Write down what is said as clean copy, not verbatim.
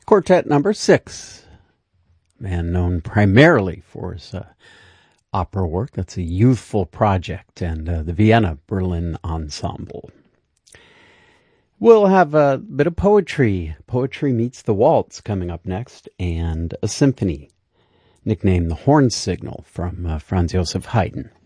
Quartet number 6. Man known primarily for his opera work. That's a youthful project, and the Vienna Berlin Ensemble. We'll have a bit of poetry. Poetry Meets the Waltz coming up next, and a symphony, nicknamed the Horn Signal, from Franz Joseph Haydn.